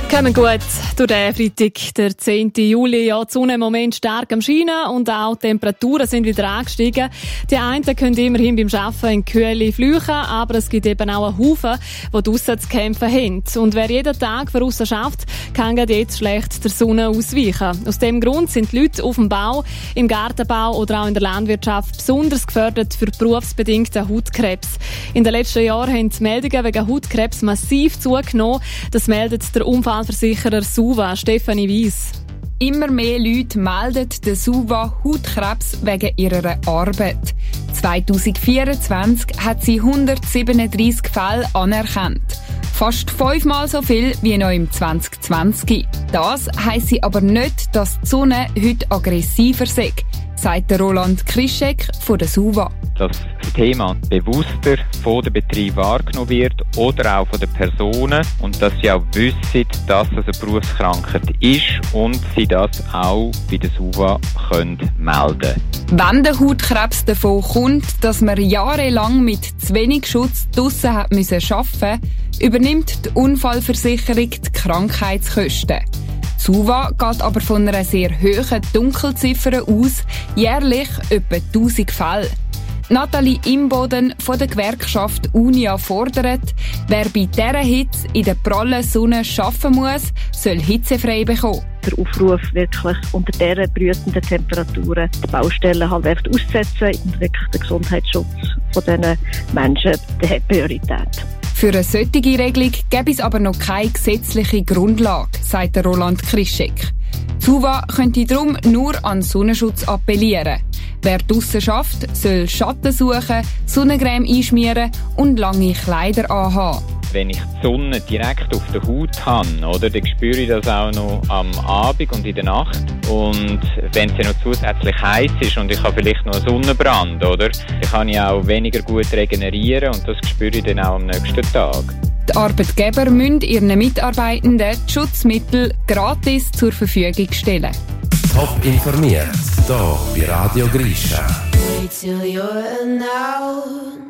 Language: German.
Kommen gut durch den Freitag, der 10. Juli. Ja, die Sonne im Moment stark am Scheinen und auch die Temperaturen sind wieder angestiegen. Die einen können immerhin beim Arbeiten in Kühle flüchen, aber es gibt eben auch einen Haufen, die draussen zu kämpfen haben. Und wer jeden Tag draussen schafft, kann gerade jetzt schlecht der Sonne ausweichen. Aus dem Grund sind die Leute auf dem Bau, im Gartenbau oder auch in der Landwirtschaft besonders gefördert für berufsbedingten Hautkrebs. In den letzten Jahren haben die Meldungen wegen Hautkrebs massiv zugenommen. Das meldet der Unfallversicherer SUVA, Stefanie Weiss. Immer mehr Leute melden den SUVA Hautkrebs wegen ihrer Arbeit. 2024 hat sie 137 Fälle anerkannt. Fast 5-mal so viel wie noch im 2020. Das heisst aber nicht, dass die Sonne heute aggressiver sei, sagt Roland Krischek von der SUVA. Dass das Thema bewusster von den Betrieben wahrgenommen wird oder auch von den Personen und dass sie auch wissen, dass es eine Berufskrankheit ist und sie das auch bei der SUVA melden können. Wenn der Hautkrebs davon kommt, dass man jahrelang mit zu wenig Schutz draussen hat arbeiten, übernimmt die Unfallversicherung die Krankheitskosten. Die SUVA geht aber von einer sehr hohen Dunkelziffer aus, jährlich etwa 1000 Fälle. Nathalie Imboden von der Gewerkschaft Unia fordert, wer bei dieser Hitze in der prallen Sonne arbeiten muss, soll hitzefrei bekommen. Der Aufruf, wirklich unter diesen brütenden Temperaturen die Baustellen halt einfach auszusetzen und wirklich den Gesundheitsschutz von diesen Menschen, der hat Priorität. Für eine solche Regelung gäbe es aber noch keine gesetzliche Grundlage, sagt Roland Krischek. Die SUVA könnte darum nur an Sonnenschutz appellieren. Wer draussen schafft, soll Schatten suchen, Sonnencreme einschmieren und lange Kleider anhaben. Wenn ich die Sonne direkt auf der Haut habe, oder, dann spüre ich das auch noch am Abend und in der Nacht. Und wenn es ja noch zusätzlich heiß ist und ich habe vielleicht noch einen Sonnenbrand, oder, dann kann ich auch weniger gut regenerieren und das spüre ich dann auch am nächsten Tag. Die Arbeitgeber müssen ihren Mitarbeitenden die Schutzmittel gratis zur Verfügung stellen. Top informiert, hier bei Radio Grisha. Wait till you're now.